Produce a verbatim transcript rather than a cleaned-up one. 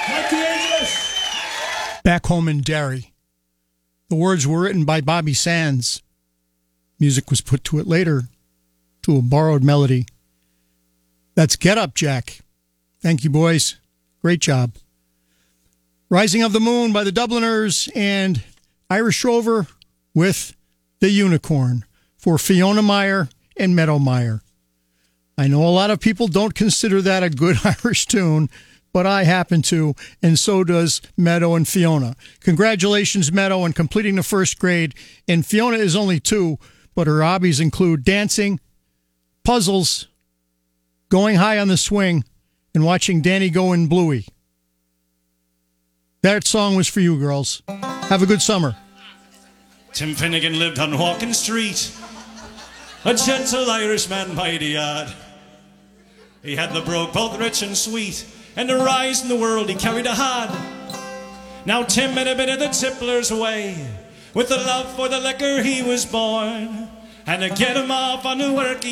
Back Home in Derry. The words were written by Bobby Sands. Music was put to it later to a borrowed melody. That's Get Up, Jack. Thank you, boys. Great job. Rising of the Moon by the Dubliners and Irish Rover with The Unicorn for Fiona Meyer and Meadow Meyer. I know a lot of people don't consider that a good Irish tune, but I happen to, and so does Meadow and Fiona. Congratulations, Meadow, on completing the first grade. And Fiona is only two, but her hobbies include dancing, puzzles, going high on the swing, and watching Danny go in Bluey. That song was for you, girls. Have a good summer. Tim Finnegan lived on Walking Street, a gentle Irishman by the yard. He had the brogue both rich and sweet, and to rise in the world he carried a hod. Now Tim had a bit of the tippler's way, with the love for the liquor he was born, and to get him off on the work he